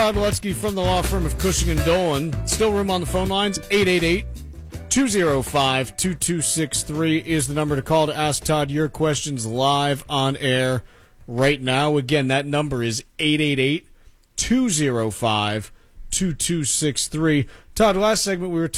Todd Lutsky from the law firm of Cushing & Dolan. Still room on the phone lines. 888-205-2263 is the number to call to ask Todd your questions live on air right now. Again, that number is 888-205-2263. Todd, last segment we were